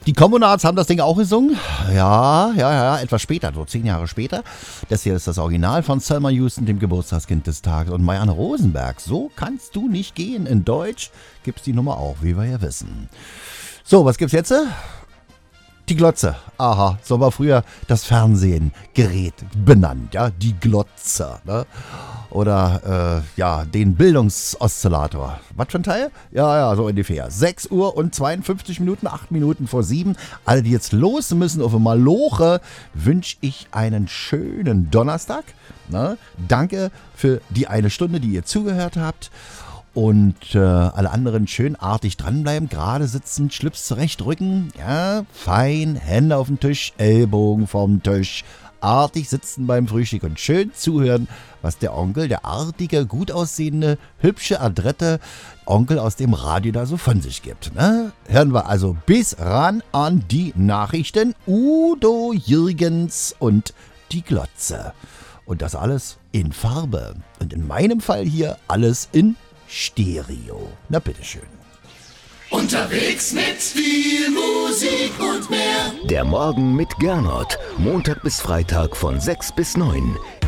Die Kommunards haben das Ding auch gesungen. Ja, etwas später, so 10 Jahre später. Das hier ist das Original von Selma Houston, dem Geburtstagskind des Tages. Und Marianne Rosenberg, so kannst du nicht gehen. In Deutsch gibt's die Nummer auch, wie wir ja wissen. So, was gibt's jetzt? Die Glotze. Aha, so war früher das Fernsehgerät benannt, ja, die Glotze, ne? Oder, den Bildungsoszillator. Was für ein Teil? Ja, so ungefähr. 6 Uhr und 52 Minuten, 8 Minuten vor 7. Alle, die jetzt los müssen auf einmal Maloche, wünsche ich einen schönen Donnerstag. Ne? Danke für die eine Stunde, die ihr zugehört habt. Und alle anderen schön artig dranbleiben, gerade sitzen, Schlips zurechtrücken, ja, fein, Hände auf den Tisch, Ellbogen vom Tisch, artig sitzen beim Frühstück und schön zuhören, was der Onkel, der artige, gut aussehende, hübsche, adrette Onkel aus dem Radio da so von sich gibt. Ne? Hören wir also bis ran an die Nachrichten, Udo Jürgens und die Glotze. Und das alles in Farbe. Und in meinem Fall hier alles in Stereo. Na bitteschön. Unterwegs mit viel Musik und mehr. Der Morgen mit Gernot. Montag bis Freitag von 6 bis 9.